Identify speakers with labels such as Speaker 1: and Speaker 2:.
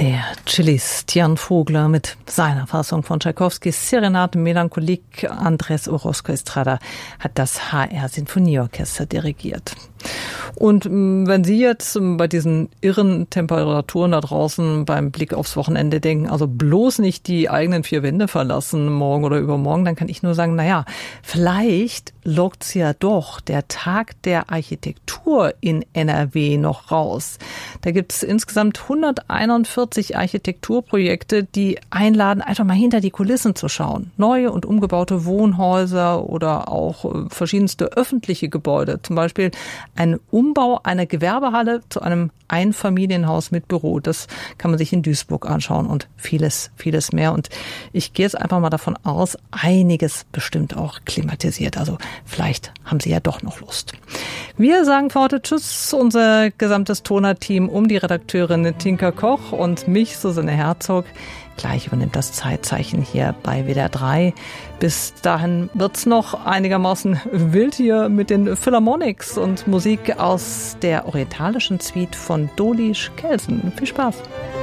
Speaker 1: Der Cellist Jan Vogler mit seiner Fassung von Tschaikowskis Serenade Melancholique. Andrés Orozco Estrada hat das HR Sinfonieorchester dirigiert. Und wenn Sie jetzt bei diesen irren Temperaturen da draußen beim Blick aufs Wochenende denken, also bloß nicht die eigenen vier Wände verlassen, morgen oder übermorgen, dann kann ich nur sagen, vielleicht lockt's ja doch der Tag der Architektur in NRW noch raus. Da gibt's insgesamt 141 Architekturprojekte, die einladen, einfach mal hinter die Kulissen zu schauen. Neue und umgebaute Wohnhäuser oder auch verschiedenste öffentliche Gebäude, zum Beispiel ein Umbau einer Gewerbehalle zu einem Einfamilienhaus mit Büro. Das kann man sich in Duisburg anschauen und vieles, vieles mehr. Und ich gehe jetzt einfach mal davon aus, einiges bestimmt auch klimatisiert. Also vielleicht haben Sie ja doch noch Lust. Wir sagen für heute Tschüss, unser gesamtes Toner-Team um die Redakteurin Tinka Koch und mich, Susanne Herzog. Gleich übernimmt das Zeitzeichen hier bei WDR 3. Bis dahin wird's noch einigermaßen wild hier mit den Philharmonics und Musik aus der orientalischen Suite von Dolish Kelsen. Viel Spaß!